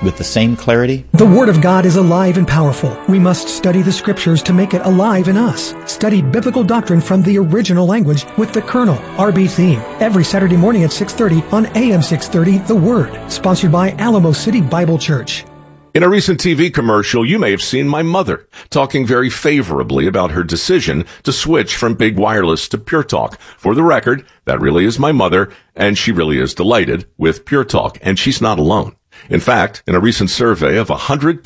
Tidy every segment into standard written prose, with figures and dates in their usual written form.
with the same clarity? The Word of God is alive and powerful. We must study the Scriptures to make it alive in us. Study biblical doctrine from the original language with the Colonel, R.B. Theme, every Saturday morning at 6:30 on AM 630, The Word, sponsored by Alamo City Bible Church. In a recent TV commercial, you may have seen my mother talking very favorably about her decision to switch from Big Wireless to Pure Talk. For the record, that really is my mother, and she really is delighted with Pure Talk, and she's not alone. In fact, in a recent survey of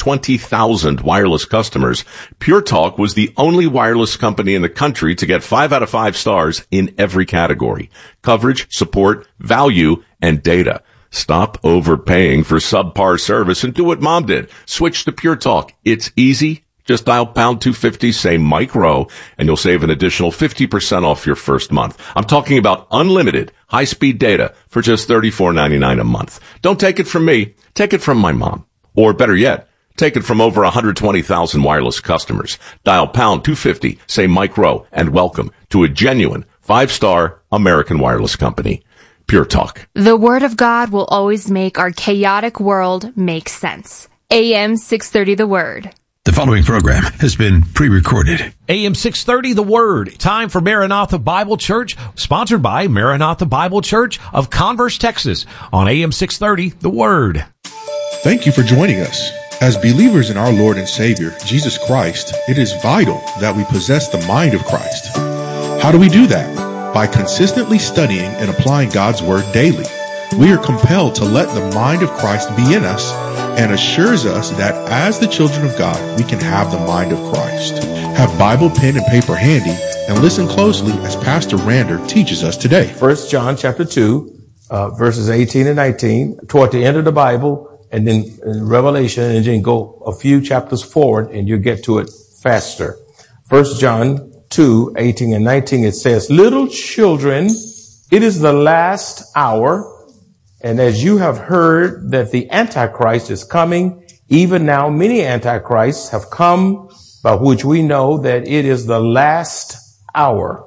120,000 wireless customers, Pure Talk was the only wireless company in the country to get 5 out of 5 stars in every category: coverage, support, value, and data. Stop overpaying for subpar service and do what Mom did. Switch to Pure Talk. It's easy. Just dial pound 250, say Mike Rowe, and you'll save an additional 50% off your first month. I'm talking about unlimited high-speed data for just $34.99 a month. Don't take it from me. Take it from my mom. Or better yet, take it from over 120,000 wireless customers. Dial pound 250, say Mike Rowe, and welcome to a genuine 5-star American wireless company. Pure Talk. The Word of God will always make our chaotic world make sense. AM 630 The Word. The following program has been pre-recorded. AM 630 The Word. Time for Maranatha Bible Church, sponsored by Maranatha Bible Church of Converse, Texas, on AM 630 The Word. Thank you for joining us. As believers in our Lord and Savior, Jesus Christ, it is vital that we possess the mind of Christ. How do we do that? By consistently studying and applying God's Word daily. We are compelled to let the mind of Christ be in us, and assures us that as the children of God, we can have the mind of Christ. Have Bible, pen, and paper handy, and listen closely as Pastor Rander teaches us today. 1 John chapter 2, verses 18 and 19, toward the end of the Bible, and then in Revelation, and then go a few chapters forward, and you get to it faster. 1 John 2, 18 and 19, it says, "Little children, it is the last hour, and as you have heard that the Antichrist is coming, even now many Antichrists have come, by which we know that it is the last hour.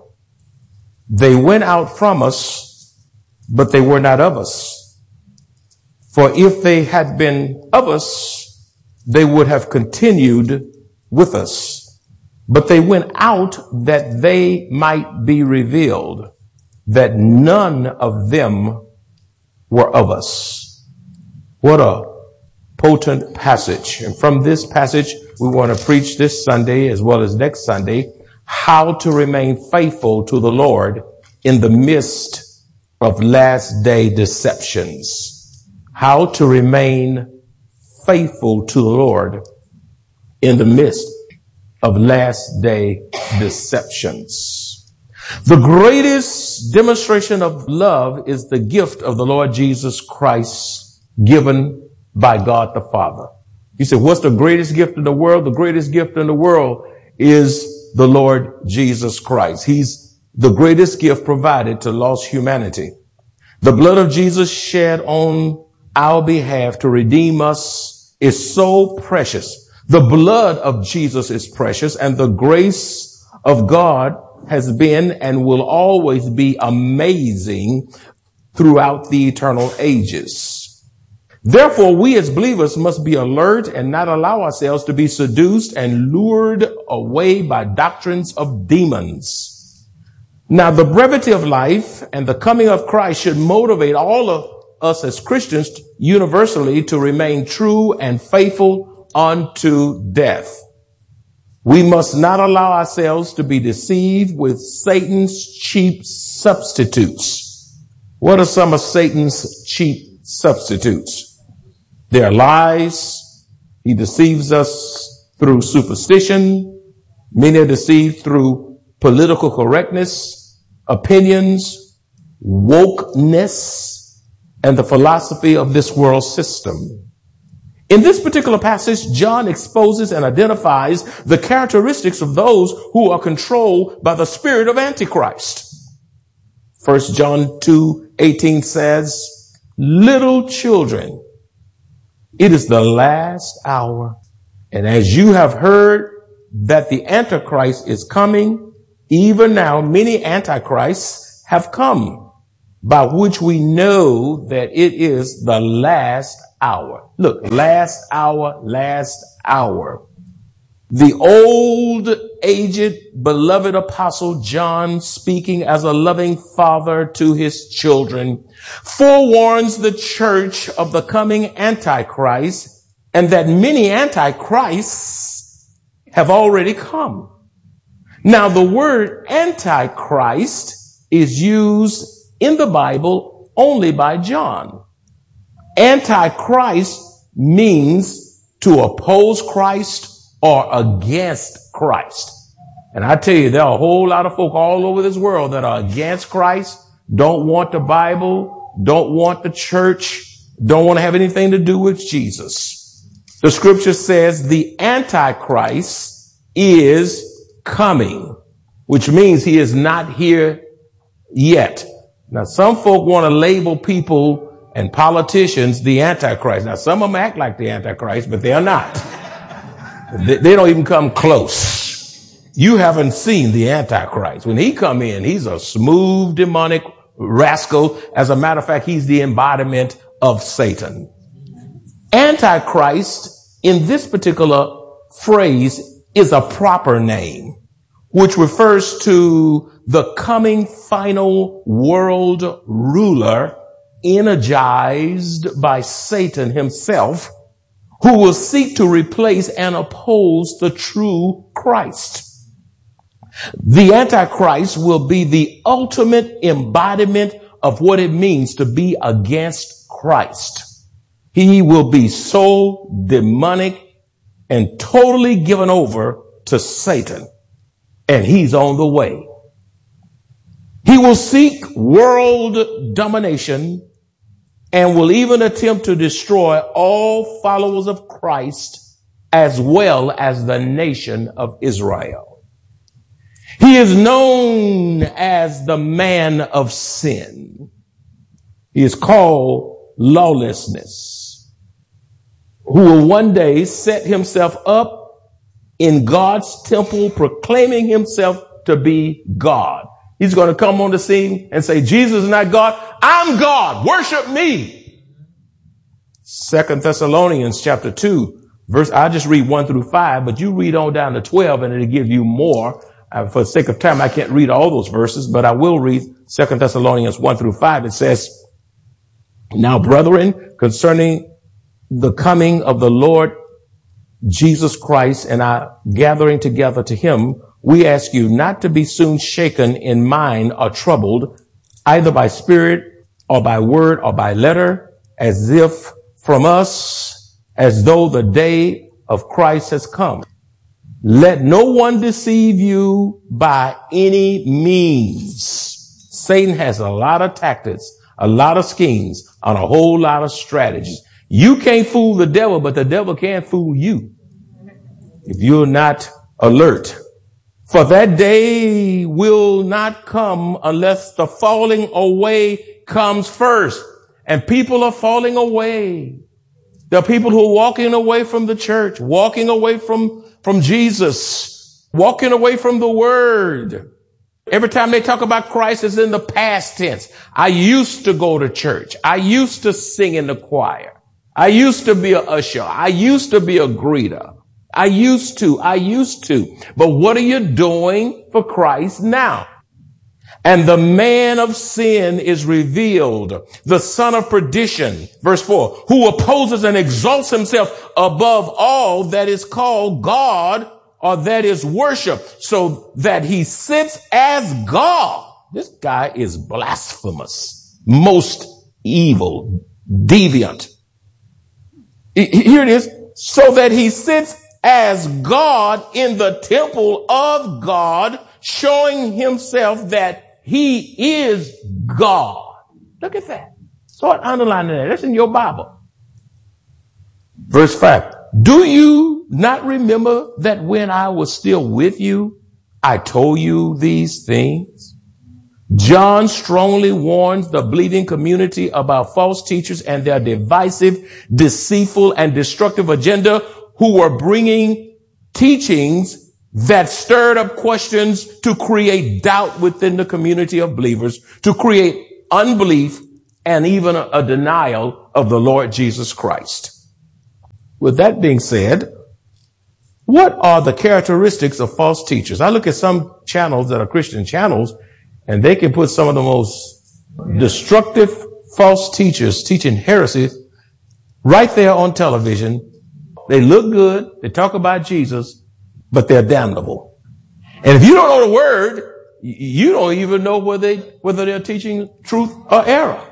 They went out from us, but they were not of us. For if they had been of us, they would have continued with us. But they went out that they might be revealed, that none of them were of us." What a potent passage. And from this passage, we want to preach this Sunday as well as next Sunday, how to remain faithful to the Lord in the midst of last day deceptions. How to remain faithful to the Lord in the midst of last day deceptions. The greatest demonstration of love is the gift of the Lord Jesus Christ given by God the Father. You say, what's the greatest gift in the world? The greatest gift in the world is the Lord Jesus Christ. He's the greatest gift provided to lost humanity. The blood of Jesus shed on our behalf to redeem us is so precious. The blood of Jesus is precious, and the grace of God has been and will always be amazing throughout the eternal ages. Therefore, we as believers must be alert and not allow ourselves to be seduced and lured away by doctrines of demons. Now, the brevity of life and the coming of Christ should motivate all of us as Christians universally to remain true and faithful unto death. We must not allow ourselves to be deceived with Satan's cheap substitutes. What are some of Satan's cheap substitutes? They are lies. He deceives us through superstition. Many are deceived through political correctness, opinions, wokeness, and the philosophy of this world system. In this particular passage, John exposes and identifies the characteristics of those who are controlled by the spirit of Antichrist. 1 John 2:18 says, "Little children, it is the last hour, and as you have heard that the Antichrist is coming, even now many Antichrists have come. by which we know that it is the last hour. Look, last hour, last hour. The old, aged, beloved apostle John, speaking as a loving father to his children, forewarns the church of the coming Antichrist, and that many Antichrists have already come. Now, the word Antichrist is used in the Bible only by John. Antichrist means to oppose Christ or against Christ. And I tell you, there are a whole lot of folk all over this world that are against Christ, don't want the Bible, don't want the church, don't want to have anything to do with Jesus. The scripture says the Antichrist is coming, which means he is not here yet. Now, some folk want to label people and politicians the Antichrist. Now, some of them act like the Antichrist, but they are not. They don't even come close. You haven't seen the Antichrist. When he come in, he's a smooth demonic rascal. As a matter of fact, he's the embodiment of Satan. Antichrist in this particular phrase is a proper name, which refers to the coming final world ruler energized by Satan himself, who will seek to replace and oppose the true Christ. The Antichrist will be the ultimate embodiment of what it means to be against Christ. He will be so demonic and totally given over to Satan, and he's on the way. He will seek world domination and will even attempt to destroy all followers of Christ as well as the nation of Israel. He is known as the man of sin. He is called lawlessness, who will one day set himself up in God's temple, proclaiming himself to be God. He's going to come on the scene and say, Jesus is not God. I'm God. Worship me. 2 Thessalonians chapter 2, verse, I'll just read 1 through 5, but you read on down to 12 and it'll give you more. For the sake of time, I can't read all those verses, but I will read 2 Thessalonians 1 through 5. It says, now, brethren, concerning the coming of the Lord Jesus Christ and our gathering together to him, we ask you not to be soon shaken in mind or troubled, either by spirit or by word or by letter, as if from us, as though the day of Christ has come. Let no one deceive you by any means. Satan has a lot of tactics, a lot of schemes, and a whole lot of strategies. You can't fool the devil, but the devil can't fool you if you're not alert. For that day will not come unless the falling away comes first. And people are falling away. There are people who are walking away from the church, walking away from Jesus, walking away from the word. Every time they talk about Christ, it's in the past tense. I used to go to church. I used to sing in the choir. I used to be an usher. I used to be a greeter. I used to. But what are you doing for Christ now? And the man of sin is revealed, the son of perdition, verse 4, who opposes and exalts himself above all that is called God or that is worship, so that he sits as God. This guy is blasphemous, most evil, deviant. Here it is, so that he sits as God in the temple of God, showing himself that he is God. Look at that. Start underlining that. That's in your Bible. Verse 5. Do you not remember that when I was still with you, I told you these things? John strongly warns the believing community about false teachers and their divisive, deceitful, and destructive agenda, who were bringing teachings that stirred up questions to create doubt within the community of believers, to create unbelief, and even a denial of the Lord Jesus Christ. With that being said, what are the characteristics of false teachers? I look at some channels that are Christian channels, and they can put some of the most destructive false teachers teaching heresy right there on television. They look good, they talk about Jesus, but they're damnable. And if you don't know the word, you don't even know whether they're teaching truth or error.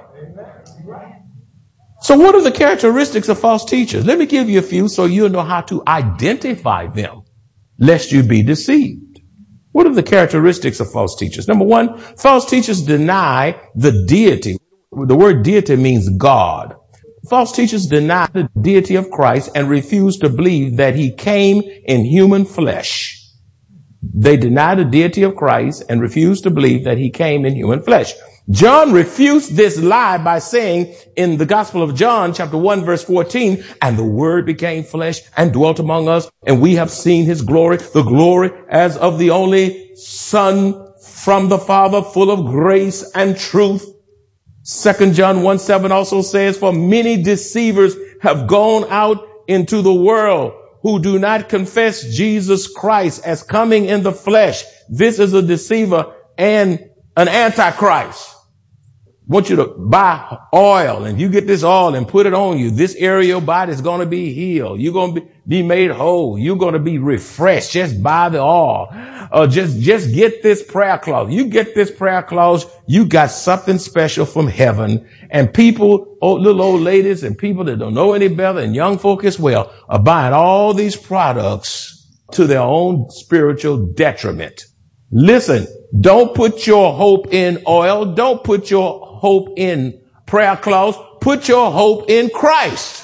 So what are the characteristics of false teachers? Let me give you a few so you'll know how to identify them, lest you be deceived. What are the characteristics of false teachers? Number one, false teachers deny the deity. The word deity means God. False teachers deny the deity of Christ and refuse to believe that he came in human flesh. They deny the deity of Christ and refuse to believe that he came in human flesh. John refutes this lie by saying in the Gospel of John, chapter 1, verse 14, and the Word became flesh and dwelt among us, and we have seen his glory, the glory as of the only Son from the Father, full of grace and truth. 2 John 1:7 also says, for many deceivers have gone out into the world who do not confess Jesus Christ as coming in the flesh. This is a deceiver and an antichrist. I want you to buy oil, and you get this oil and put it on you. This area of your body is going to be healed. You're going to be made whole. You're going to be refreshed. Just buy the oil. Just get this prayer cloth. You get this prayer cloth, you got something special from heaven. And people, little old ladies and people that don't know any better, and young folk as well, are buying all these products to their own spiritual detriment. Listen, don't put your hope in oil. Don't put your hope in prayer cloths. Put your hope in Christ.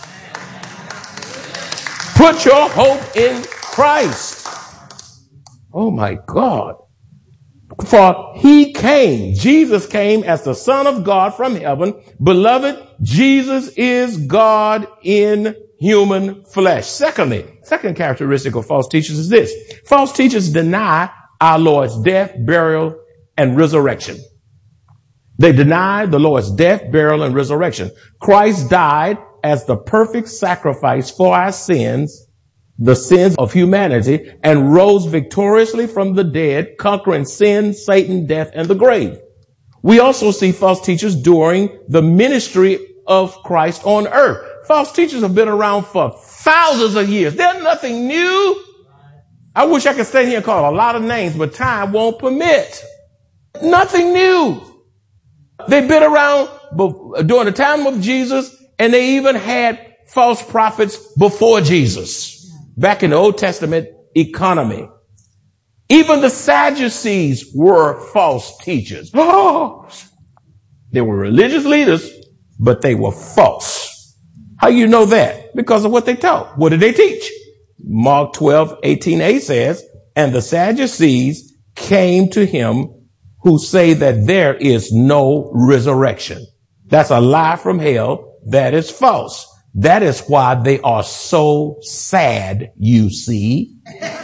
Put your hope in Christ. Oh my God. For he came, Jesus came as the Son of God from heaven. Beloved, Jesus is God in human flesh. Secondly, second characteristic of false teachers is this. False teachers deny our Lord's death, burial, and resurrection. They deny the Lord's death, burial, and resurrection. Christ died as the perfect sacrifice for our sins, the sins of humanity, and rose victoriously from the dead, conquering sin, Satan, death, and the grave. We also see false teachers during the ministry of Christ on earth. False teachers have been around for thousands of years. They're nothing new. I wish I could stand here and call a lot of names, but time won't permit. Nothing new. They've been around during the time of Jesus, and they even had false prophets before Jesus, back in the Old Testament economy. Even the Sadducees were false teachers. Oh, they were religious leaders, but they were false. How you know that? Because of what they taught. What did they teach? Mark 12:18a says, and the Sadducees came to him who say that there is no resurrection. That's a lie from hell. That is false. That is why they are so sad, you see.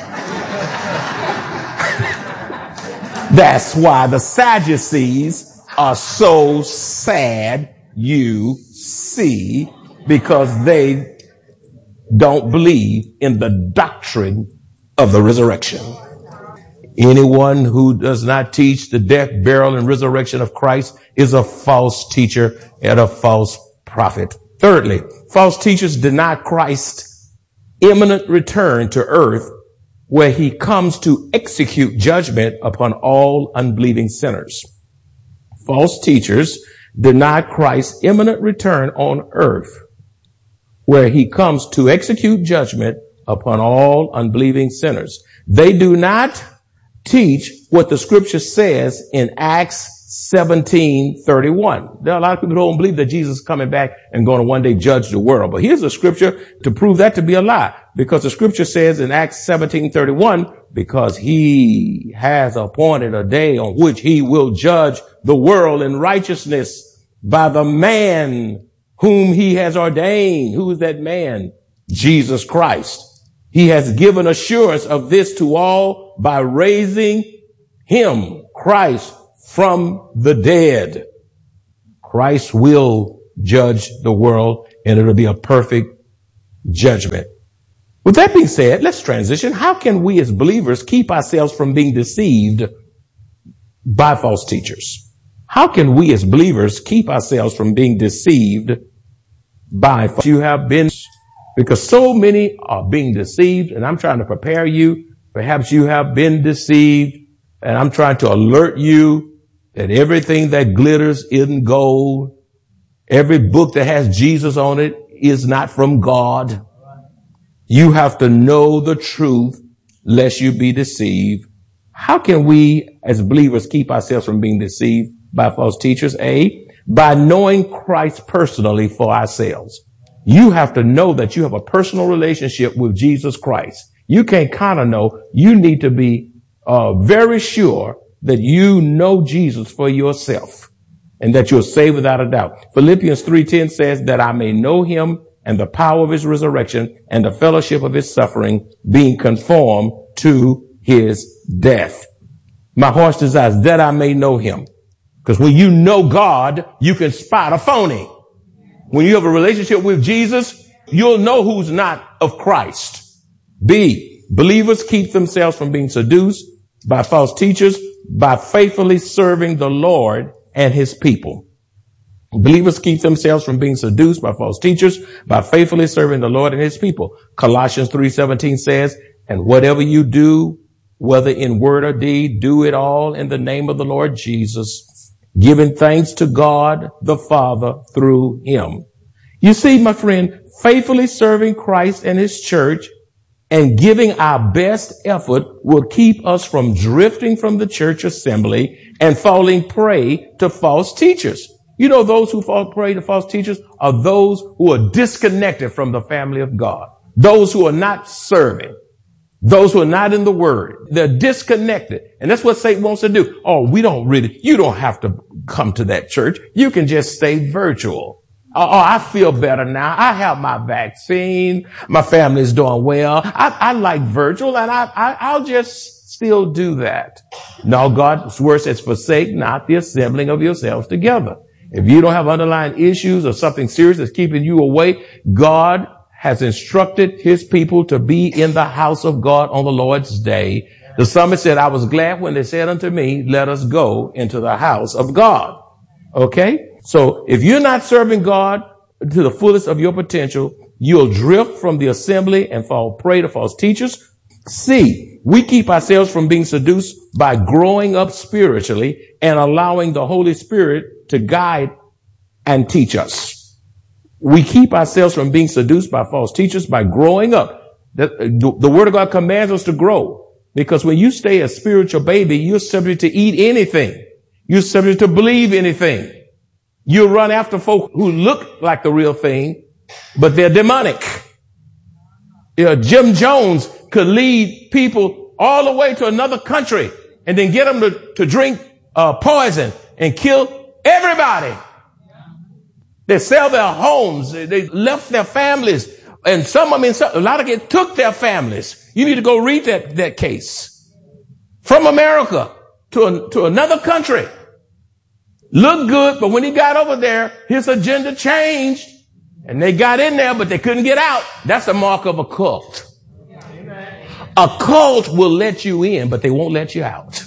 That's why the Sadducees are so sad, you see, because they don't believe in the doctrine of the resurrection. Anyone who does not teach the death, burial, and resurrection of Christ is a false teacher and a false prophet. Thirdly, false teachers deny Christ's imminent return to earth, where he comes to execute judgment upon all unbelieving sinners. False teachers deny Christ's imminent return on earth, where he comes to execute judgment upon all unbelieving sinners. They do not teach what the scripture says in Acts 17:31. There are a lot of people who don't believe that Jesus is coming back and going to one day judge the world. But here's a scripture to prove that to be a lie. Because the scripture says in Acts 17:31, because he has appointed a day on which he will judge the world in righteousness by the man whom he has ordained. Who is that man? Jesus Christ. He has given assurance of this to all by raising him, Christ, from the dead. Christ will judge the world, and it'll be a perfect judgment. With that being said, let's transition. How can we as believers keep ourselves from being deceived by false teachers? How can we as believers keep ourselves from being deceived by false teachers? You have been, because so many are being deceived, and I'm trying to prepare you. Perhaps you have been deceived, and I'm trying to alert you that everything that glitters isn't gold. Every book that has Jesus on it is not from God. You have to know the truth lest you be deceived. How can we as believers keep ourselves from being deceived by false teachers? A, by knowing Christ personally for ourselves. You have to know that you have a personal relationship with Jesus Christ. You can't kind of know. You need to be very sure that you know Jesus for yourself and that you're saved without a doubt. Philippians 3:10 says that I may know him and the power of his resurrection and the fellowship of his suffering, being conformed to his death. My heart's desire is that I may know him. Because when you know God, you can spot a phony. When you have a relationship with Jesus, you'll know who's not of Christ. B, believers keep themselves from being seduced by false teachers by faithfully serving the Lord and his people. Believers keep themselves from being seduced by false teachers by faithfully serving the Lord and his people. Colossians 3:17 says, and whatever you do, whether in word or deed, do it all in the name of the Lord Jesus, giving thanks to God the Father through him. You see, my friend, faithfully serving Christ and his church and giving our best effort will keep us from drifting from the church assembly and falling prey to false teachers. You know, those who fall prey to false teachers are those who are disconnected from the family of God. Those who are not serving. Those who are not in the word. They're disconnected. And that's what Satan wants to do. Oh, you don't have to come to that church. You can just stay virtual. Oh, I feel better now. I have my vaccine. My family's doing well. I like virtual, and I'll just still do that. No, God's word says, forsake not the assembling of yourselves together. If you don't have underlying issues or something serious that's keeping you away, God has instructed his people to be in the house of God on the Lord's day. The psalmist said, I was glad when they said unto me, let us go into the house of God. Okay? So if you're not serving God to the fullest of your potential, you'll drift from the assembly and fall prey to false teachers. C, we keep ourselves from being seduced by growing up spiritually and allowing the Holy Spirit to guide and teach us. We keep ourselves from being seduced by false teachers by growing up. The Word of God commands us to grow, because when you stay a spiritual baby, you're subject to eat anything. You're subject to believe anything. You run after folk who look like the real thing, but they're demonic. Jim Jones could lead people all the way to another country and then get them to drink poison and kill everybody. They sell their homes. They left their families. And a lot of them took their families. You need to go read that case. From America to another country. Looked good, but when he got over there, his agenda changed. And they got in there, but they couldn't get out. That's a mark of a cult. A cult will let you in, but they won't let you out.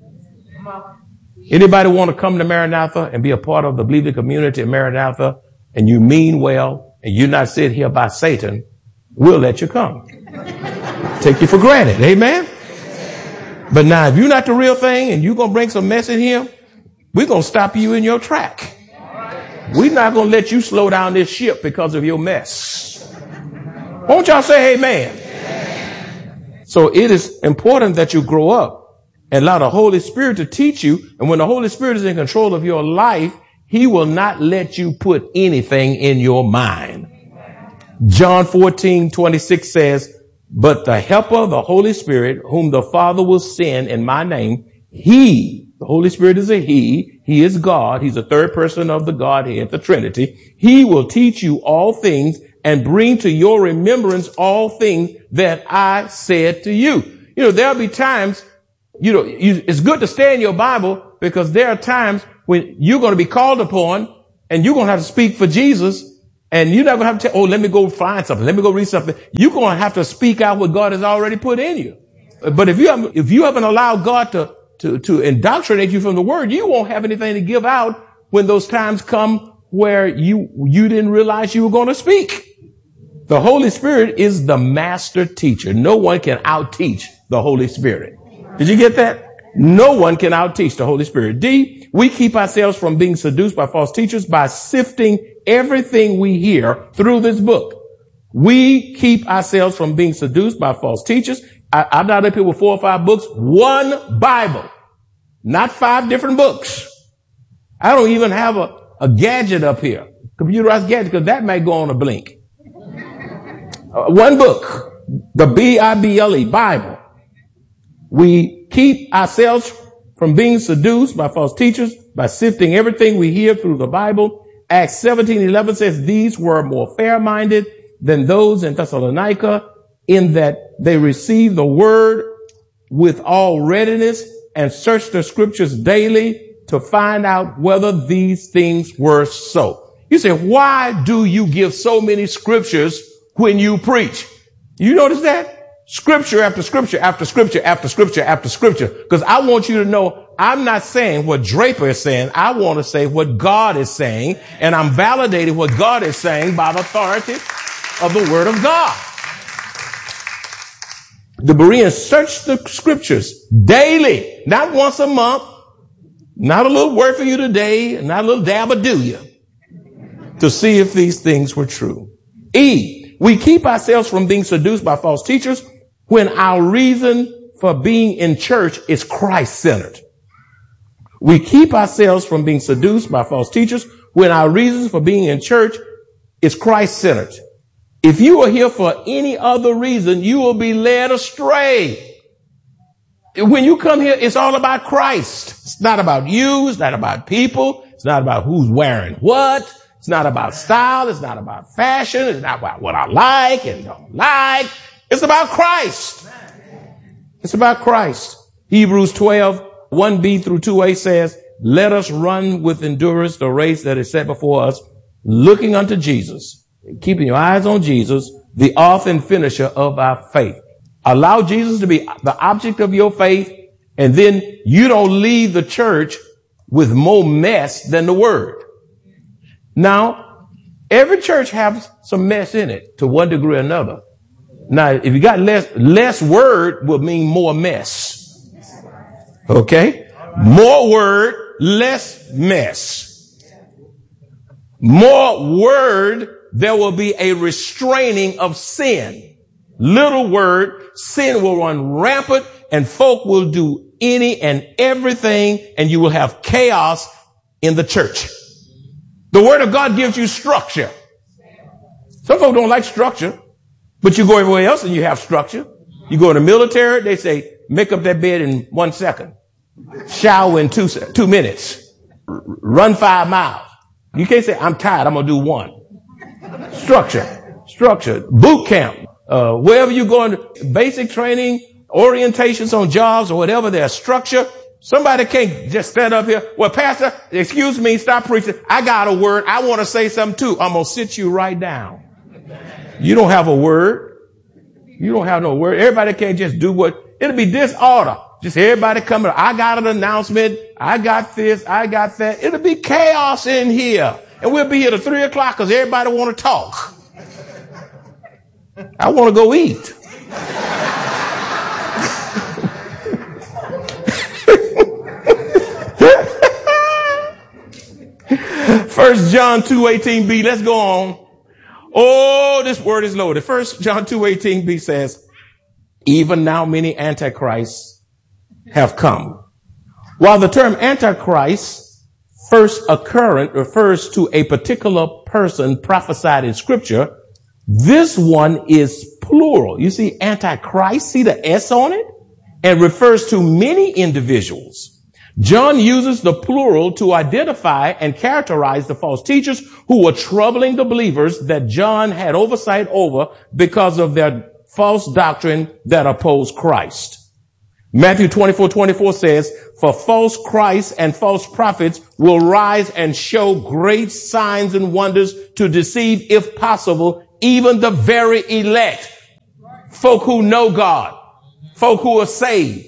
Anybody want to come to Maranatha and be a part of the believing community in Maranatha, and you mean well, and you're not sent here by Satan, we'll let you come. Take you for granted. Amen? But now, if you're not the real thing and you're going to bring some mess in here, we're going to stop you in your track. We're not going to let you slow down this ship because of your mess. Won't y'all say amen? So it is important that you grow up and allow the Holy Spirit to teach you. And when the Holy Spirit is in control of your life, he will not let you put anything in your mind. John 14:26 says, but the helper, the Holy Spirit, whom the Father will send in my name, the Holy Spirit is a he is God. He's the third person of the Godhead, the Trinity. He will teach you all things and bring to your remembrance all things that I said to you. You know, there'll be times, it's good to stay in your Bible, because there are times when you're going to be called upon and you're going to have to speak for Jesus. And you're not going to have to let me go find something. Let me go read something. You're going to have to speak out what God has already put in you. But if you haven't allowed God to indoctrinate you from the word, you won't have anything to give out when those times come where you didn't realize you were going to speak. The Holy Spirit is the master teacher. No one can out-teach the Holy Spirit. Did you get that? No one can out-teach the Holy Spirit. D, we keep ourselves from being seduced by false teachers by sifting everything we hear through this book. We keep ourselves from being seduced by false teachers. I'm not up here with 4 or 5 books. One Bible, not 5 different books. I don't even have a gadget up here, computerized gadget, because that may go on a blink. One book, the Bible, Bible. We keep ourselves from being seduced by false teachers by sifting everything we hear through the Bible. Acts 17:11 says these were more fair-minded than those in Thessalonica, in that they received the word with all readiness and searched the scriptures daily to find out whether these things were so. You say, why do you give so many scriptures when you preach? You notice that? Scripture after scripture after scripture after scripture after scripture. Because I want you to know I'm not saying what Draper is saying. I want to say what God is saying. And I'm validating what God is saying by the authority of the word of God. The Bereans searched the scriptures daily, not once a month, not a little word for you today, not a little dab of do you, to see if these things were true. E, we keep ourselves from being seduced by false teachers when our reason for being in church is Christ-centered. We keep ourselves from being seduced by false teachers when our reasons for being in church is Christ-centered. If you are here for any other reason, you will be led astray. When you come here, it's all about Christ. It's not about you. It's not about people. It's not about who's wearing what. It's not about style. It's not about fashion. It's not about what I like and don't like. It's about Christ. It's about Christ. Hebrews 12:1b through 2a says, let us run with endurance the race that is set before us, looking unto Jesus, keeping your eyes on Jesus, the author and finisher of our faith. Allow Jesus to be the object of your faith, and then you don't leave the church with more mess than the word. Now, every church has some mess in it to one degree or another. Now, if you got less word will mean more mess. Okay? More word, less mess. More word, there will be a restraining of sin. Little word, sin will run rampant and folk will do any and everything, and you will have chaos in the church. The word of God gives you structure. Some folk don't like structure, but you go everywhere else and you have structure. You go in the military, they say, make up that bed in 1 second. Shower in 2 minutes. Run 5 miles. You can't say, I'm tired, I'm going to do 1. Structure. Boot camp. Wherever you go in basic training, orientations on jobs or whatever, there's structure. Somebody can't just stand up here. Well, pastor, excuse me, stop preaching. I got a word. I want to say something too. I'm going to sit you right down. You don't have a word. You don't have no word. Everybody can't just do what, it'll be disorder. Just everybody coming. I got an announcement. I got this. I got that. It'll be chaos in here. And we'll be here till 3 o'clock because everybody want to talk. I want to go eat. 1 John 2:18b. Let's go on. Oh, this word is loaded. 1 John 2:18b says, even now many antichrists have come. While the term antichrist, first occurrence, refers to a particular person prophesied in scripture, this one is plural. You see antichrist, see the S on it? And refers to many individuals. John uses the plural to identify and characterize the false teachers who were troubling the believers that John had oversight over because of their false doctrine that opposed Christ. Matthew 24:24 says, for false Christs and false prophets will rise and show great signs and wonders to deceive, if possible, even the very elect. Folk who know God, folk who are saved.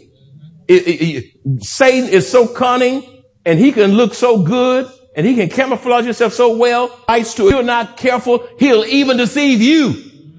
Satan is so cunning and he can look so good and he can camouflage himself so well. If you're not careful, he'll even deceive you.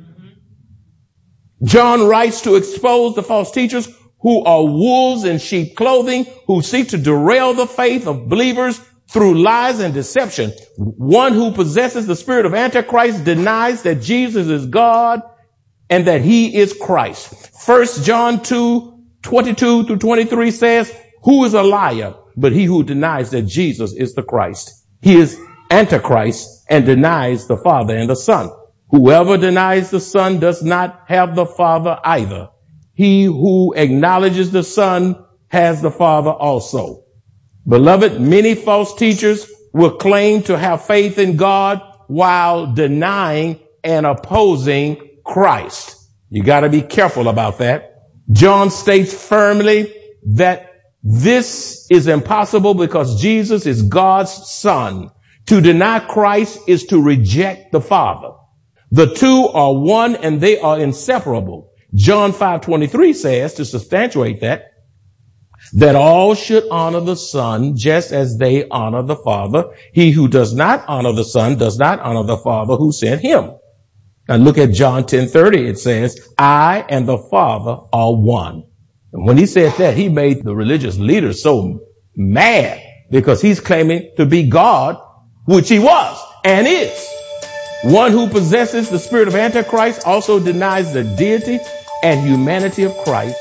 John writes to expose the false teachers who are wolves in sheep clothing, who seek to derail the faith of believers through lies and deception. One who possesses the spirit of Antichrist denies that Jesus is God and that he is Christ. 1 John 2:22 through 23 says, who is a liar but he who denies that Jesus is the Christ? He is Antichrist and denies the Father and the Son. Whoever denies the Son does not have the Father either. He who acknowledges the Son has the Father also. Beloved, many false teachers will claim to have faith in God while denying and opposing Christ. You got to be careful about that. John states firmly that this is impossible because Jesus is God's Son. To deny Christ is to reject the Father. The two are one and they are inseparable. John 5:23 says, to substantiate that all should honor the Son just as they honor the Father. He who does not honor the Son does not honor the Father who sent him. Now look at John 10:30. It says, I and the Father are one. And when he said that, he made the religious leaders so mad because he's claiming to be God, which he was and is. One who possesses the spirit of Antichrist also denies the deity and humanity of Christ.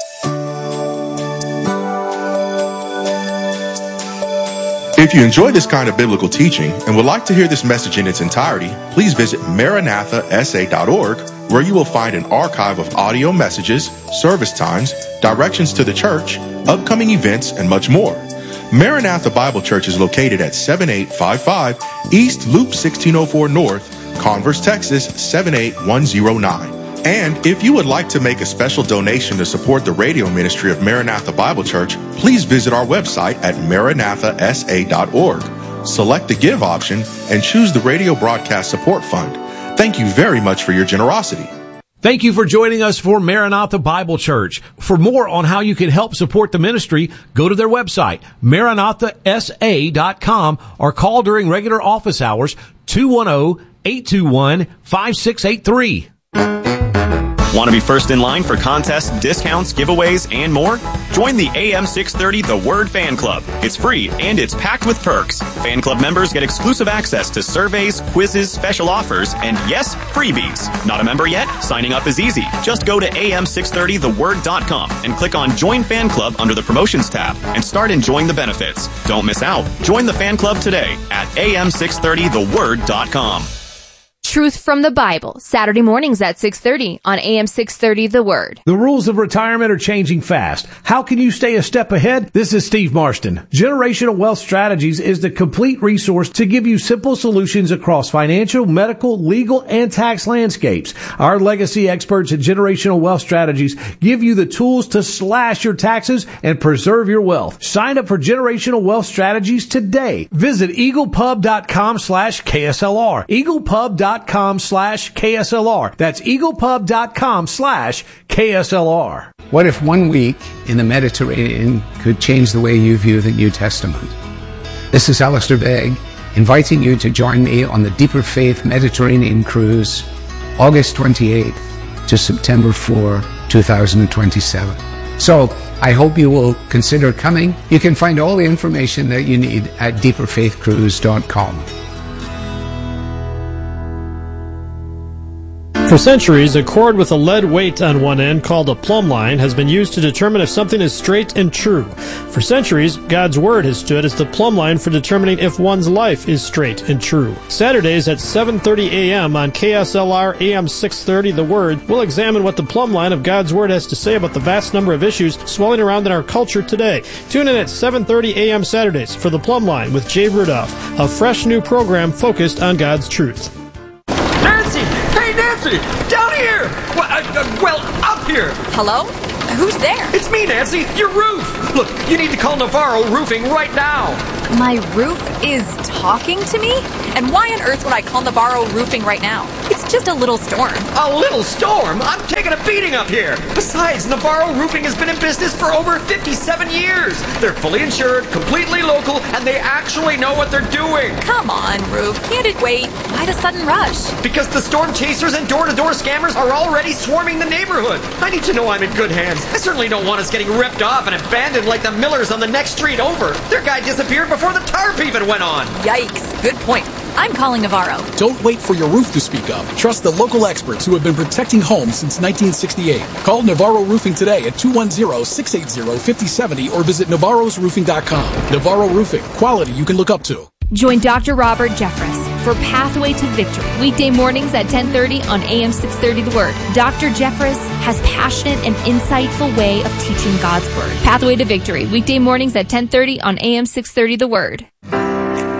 If you enjoy this kind of biblical teaching and would like to hear this message in its entirety, please visit MaranathaSA.org, where you will find an archive of audio messages, service times, directions to the church, upcoming events, and much more. Maranatha Bible Church is located at 7855 East Loop 1604 North, Converse, Texas 78109. And if you would like to make a special donation to support the radio ministry of Maranatha Bible Church, please visit our website at MaranathaSA.org. Select the Give option and choose the Radio Broadcast Support Fund. Thank you very much for your generosity. Thank you for joining us for Maranatha Bible Church. For more on how you can help support the ministry, go to their website, MaranathaSA.com, or call during regular office hours, 210-821-5683. Want to be first in line for contests, discounts, giveaways, and more? Join the AM 630 The Word Fan Club. It's free, and it's packed with perks. Fan club members get exclusive access to surveys, quizzes, special offers, and yes, freebies. Not a member yet? Signing up is easy. Just go to am630theword.com and click on Join Fan Club under the Promotions tab and start enjoying the benefits. Don't miss out. Join the fan club today at am630theword.com. Truth from the Bible, Saturday mornings at 6:30 on AM 630 The Word. The rules of retirement are changing fast. How can you stay a step ahead? This is Steve Marston. Generational Wealth Strategies is the complete resource to give you simple solutions across financial, medical, legal, and tax landscapes. Our legacy experts at Generational Wealth Strategies give you the tools to slash your taxes and preserve your wealth. Sign up for Generational Wealth Strategies today. Visit eaglepub.com/KSLR. eaglepub.com/KSLR. That's eaglepub.com/KSLR. What if 1 week in the Mediterranean could change the way you view the New Testament? This is Alistair Begg, inviting you to join me on the Deeper Faith Mediterranean Cruise, August 28th to September 4, 2027. So, I hope you will consider coming. You can find all the information that you need at deeperfaithcruise.com. For centuries, a cord with a lead weight on one end called a plumb line has been used to determine if something is straight and true. For centuries, God's Word has stood as the plumb line for determining if one's life is straight and true. Saturdays at 7:30 a.m. on KSLR AM 630 The Word, we'll examine what the plumb line of God's Word has to say about the vast number of issues swirling around in our culture today. Tune in at 7:30 a.m. Saturdays for the plumb line with Jay Rudolph, a fresh new program focused on God's truth. Nancy! Hey, Nancy! Down here! Well, up here! here. Hello? Who's there? It's me, Nancy, your roof. Look, you need to call Navarro Roofing right now. My roof is talking to me? And why on earth would I call Navarro Roofing right now? It's just a little storm. A little storm? I'm taking a beating up here. Besides, Navarro Roofing has been in business for over 57 years. They're fully insured, completely local, and they actually know what they're doing. Come on, Roof. Can't it wait? Why the sudden rush? Because the storm chasers and door-to-door scammers are already swarming the neighborhood. I need to know I'm in good hands. I certainly don't want us getting ripped off and abandoned like the Millers on the next street over. Their guy disappeared before the tarp even went on. Yikes. Good point. I'm calling Navarro. Don't wait for your roof to speak up. Trust the local experts who have been protecting homes since 1968. Call Navarro Roofing today at 210-680-5070 or visit navarrosroofing.com. Navarro Roofing. Quality you can look up to. Join Dr. Robert Jeffress for Pathway to Victory, weekday mornings at 10:30 on AM 630 The Word. Dr. Jeffress has passionate and insightful way of teaching God's Word. Pathway to Victory, weekday mornings at 10:30 on AM 630 The Word.